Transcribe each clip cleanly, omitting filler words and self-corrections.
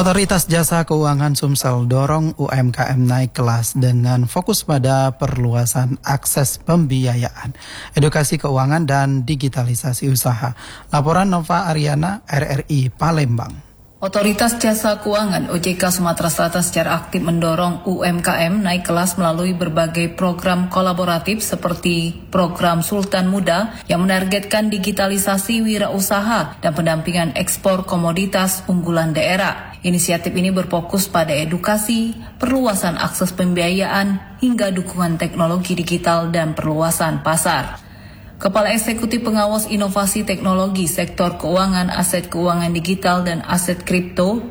Otoritas Jasa Keuangan Sumsel dorong UMKM naik kelas dengan fokus pada perluasan akses pembiayaan, edukasi keuangan dan digitalisasi usaha. Laporan Nova Ariana, RRI Palembang. Otoritas Jasa Keuangan OJK Sumatera Selatan secara aktif mendorong UMKM naik kelas melalui berbagai program kolaboratif seperti program Sultan Muda yang menargetkan digitalisasi wirausaha dan pendampingan ekspor komoditas unggulan daerah. Inisiatif ini berfokus pada edukasi, perluasan akses pembiayaan, hingga dukungan teknologi digital dan perluasan pasar. Kepala Eksekutif Pengawas Inovasi Teknologi Sektor Keuangan, Aset Keuangan Digital dan Aset Kripto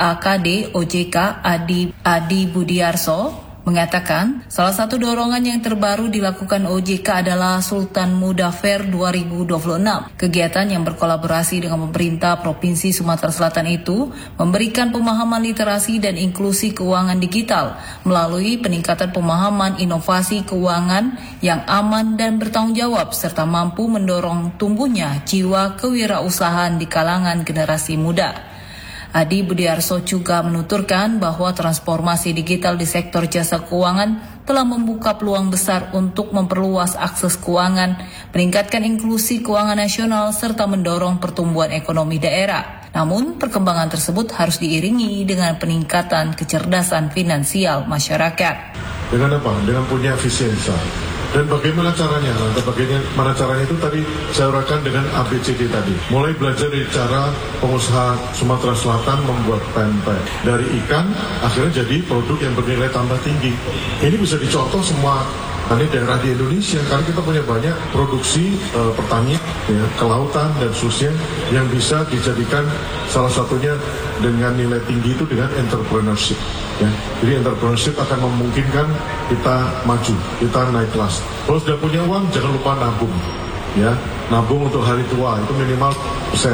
IAKD OJK Adi Budiarso mengatakan salah satu dorongan yang terbaru dilakukan OJK adalah Sultan Muda Fair 2026. Kegiatan yang berkolaborasi dengan pemerintah Provinsi Sumatera Selatan itu memberikan pemahaman literasi dan inklusi keuangan digital melalui peningkatan pemahaman inovasi keuangan yang aman dan bertanggung jawab serta mampu mendorong tumbuhnya jiwa kewirausahaan di kalangan generasi muda. Adi Budiarso juga menuturkan bahwa transformasi digital di sektor jasa keuangan telah membuka peluang besar untuk memperluas akses keuangan, meningkatkan inklusi keuangan nasional, serta mendorong pertumbuhan ekonomi daerah. Namun, perkembangan tersebut harus diiringi dengan peningkatan kecerdasan finansial masyarakat. Dengan apa? Dengan punya visi yang besar. Dan bagaimana caranya? Bagaimana caranya itu tadi saya uraikan dengan ABCD tadi. Mulai belajar dari cara pengusaha Sumatera Selatan membuat pempek. Dari ikan, akhirnya jadi produk yang bernilai tambah tinggi. Ini bisa dicontoh semua daerah di Indonesia, karena kita punya banyak produksi pertanian, ya, kelautan dan seterusnya yang bisa dijadikan salah satunya dengan nilai tinggi itu dengan entrepreneurship. Ya. Jadi entrepreneurship akan memungkinkan kita maju, kita naik kelas. Kalau sudah punya uang, jangan lupa nabung. Ya, nabung untuk hari tua itu minimal persen.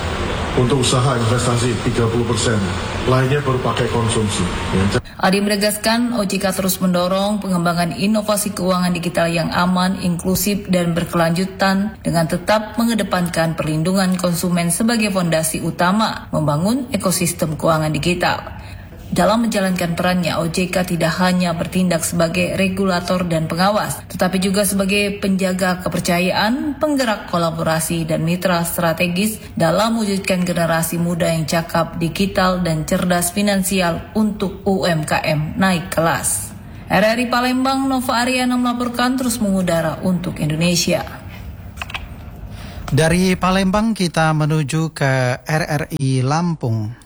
Untuk usaha investasi 30%, lainnya baru pakai konsumsi. Ya. Adi menegaskan OJK terus mendorong pengembangan inovasi keuangan digital yang aman, inklusif, dan berkelanjutan dengan tetap mengedepankan perlindungan konsumen sebagai fondasi utama membangun ekosistem keuangan digital. Dalam menjalankan perannya, OJK tidak hanya bertindak sebagai regulator dan pengawas, tetapi juga sebagai penjaga kepercayaan, penggerak kolaborasi, dan mitra strategis dalam mewujudkan generasi muda yang cakap, digital, dan cerdas finansial untuk UMKM naik kelas. RRI Palembang, Nova Ariana melaporkan, terus mengudara untuk Indonesia. Dari Palembang kita menuju ke RRI Lampung.